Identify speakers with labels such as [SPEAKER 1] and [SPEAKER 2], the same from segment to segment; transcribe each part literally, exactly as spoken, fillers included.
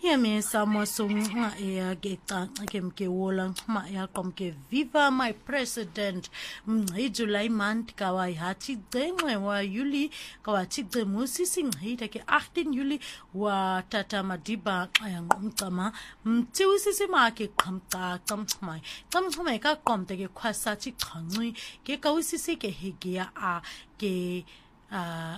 [SPEAKER 1] Yamesa Mosung Ea Geta Kemke Wolang Maya Komke Viva my president July month Kawai Hachi Dengwe wa Yuli Kawachi Demusi Sing Hitake achttien Juli wa Tata Madiba Ayang Umtama Mtiwisi Maki Kamta Kamtmai Kamtmai ka Komte ke Kwasa Chikangui ke Kawisi ke Higia a ke a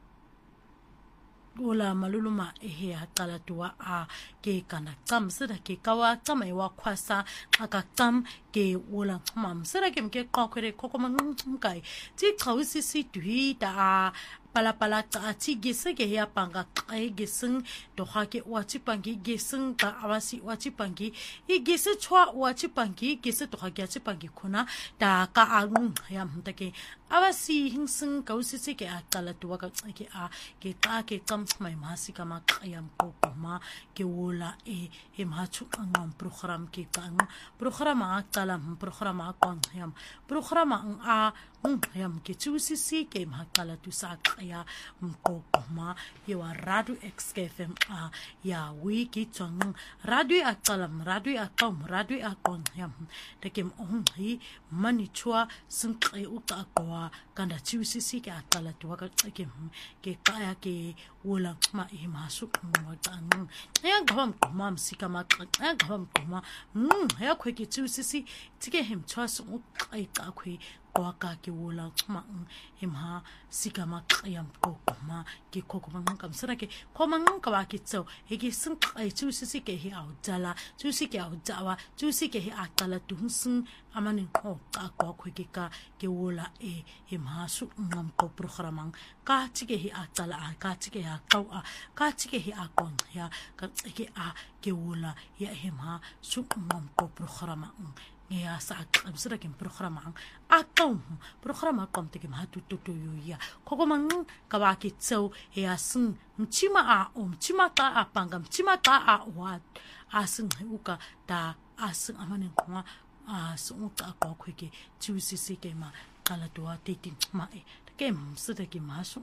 [SPEAKER 1] Ola maluluma ehe hatala tua a ke kana tam sida ke kawa tam e wa kwasa aka tam ke ola mam sida ke mke kokore kokoman kai ti kawisi si tui ta pala pala ta ti gese ke ya panga kai geseng do ha ke wachi pangi geseng ta awasi wachi pangi I gese chwa wachi pangi gese to ha ke wachi pangi khona ta ka ang ya mtake awasi hingseng kawisi si ke atala tua ka ke a ke ta ke tam my masika makayam ko ma ke wola e e machu ang program ke kang program a kalam program a kon yam program ang a um yam ke chusi si ke makala tu sa kaya ko ma yewa radio X K F M a ya wiki chang radio a kalam radio a kom radio a kon yam de kem on hi mani chua sun kai u ta ko kanda chusi si ke atala tu ka ke ke kaya ke wola ma I masuk mo tang ya gawam ma sika ma ya gawam ma mm ya khwe ke chu sisi tike hem chwa su ai ka khwe kwa ka ke wola ma hem ha sika ma yam ko ma ke ko ko ma kam sara ke ko ma ka ba ke tso he ke sun ai chu sisi ke hi au dala chu sisi ke au dawa chu sisi ke hi atala tu sun amani ko ka ko khwe ke ka ke wola e hem ha su ngam ko programang ka tike hi atala ka tike ha ka ka tike hi akon ya ka ke a ke wola ya hema su ngam ko programa ya sa am sira ke programa akon programa kom te ke ma tu tu yo ya ko ko mang ka ba ke tso ya sun mchima a um chima ka a pangam chima ka a wa asun uka da asun amanen ko a sun ka ko ke tu si si ke ma kala to a te ti ma e ke msida ke maso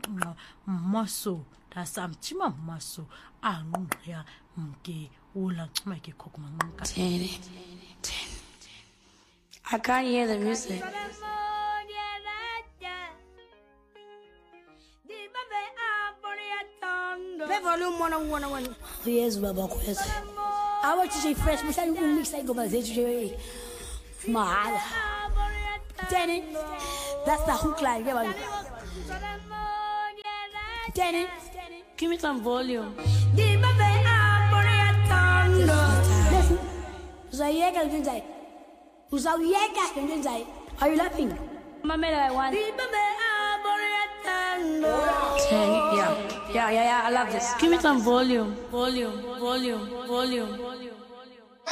[SPEAKER 1] maso da sam chima maso anu ya mke ula chima ke kokumanga
[SPEAKER 2] I can't hear the music.
[SPEAKER 3] Play volume one on one on one.
[SPEAKER 2] Yes, Baba, yes.
[SPEAKER 3] I want to say fresh, but I will mix like go by the Mahal. Jenny, that's the hook line. Yeah, man. Jenny,
[SPEAKER 2] Give me some volume.
[SPEAKER 3] listen. Zayeka Gunzai. Uzayeka Gunzai. Are you laughing?
[SPEAKER 2] Mama, I want. Ten, yeah, yeah, yeah, yeah. I love this. Give me some volume, volume, volume, volume, volume.